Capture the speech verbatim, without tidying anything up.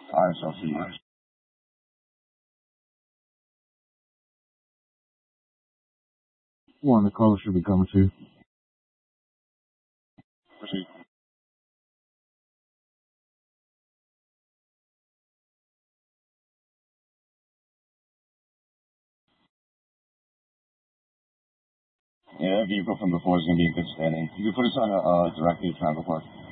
I shall see you. One, the caller should be coming to. Proceed. Yeah, that vehicle from before is going to be in good standing. You can put us on a uh, directly to Travel Park.